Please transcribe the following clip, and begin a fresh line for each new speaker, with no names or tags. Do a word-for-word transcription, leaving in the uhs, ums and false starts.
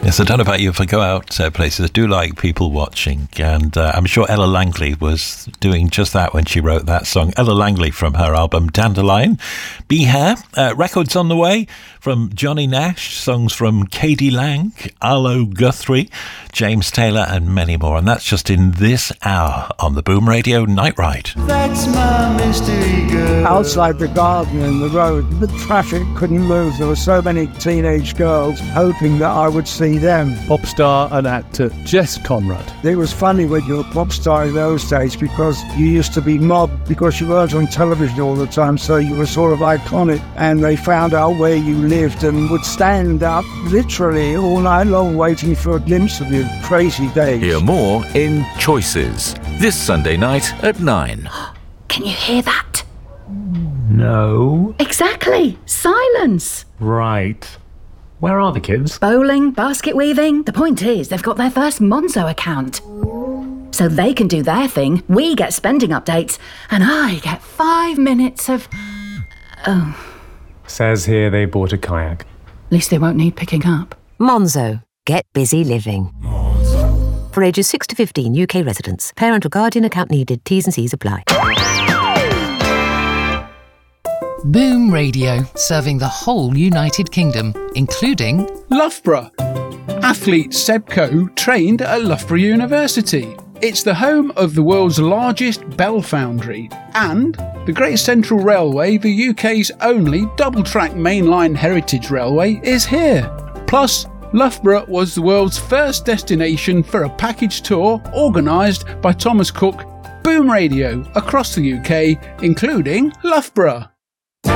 Yes, I don't know about you, if I go out uh, places, I do like people watching, and uh, I'm sure Ella Langley was doing just that when she wrote that song. Ella Langley from her album Dandelion. Be Here, uh, records on the way from Johnny Nash, songs from K D Lang, Arlo Guthrie, James Taylor, and many more. And that's just in this hour on the Boom Radio Night Ride.
That's my mystery girl.
Outside the garden and the road, the traffic couldn't move. There were so many teenage girls hoping that I would see them.
Pop star and actor Jess Conrad.
It was funny when you were a pop star in those days because you used to be mobbed because you weren't on television all the time, so you were sort of iconic, and they found out where you lived and would stand up literally all night long waiting for a glimpse of you. Crazy days.
Hear more in Choices this Sunday night at nine.
Can you hear that?
No.
Exactly. Silence.
Right. Where are the kids?
Bowling, basket weaving. The point is, they've got their first Monzo account. So they can do their thing, we get spending updates, and I get five minutes of... Oh.
Says here they bought a kayak.
At least they won't need picking up.
Monzo. Get busy living. Monzo. For ages six to fifteen, U K residents. Parent or guardian account needed. T's and C's apply.
Boom Radio, serving the whole United Kingdom, including
Loughborough. Athlete Seb Coe trained at Loughborough University. It's the home of the world's largest bell foundry, and the Great Central Railway, the U K's only double-track mainline heritage railway, is here. Plus, Loughborough was the world's first destination for a package tour organised by Thomas Cook. Boom Radio across the U K, including Loughborough.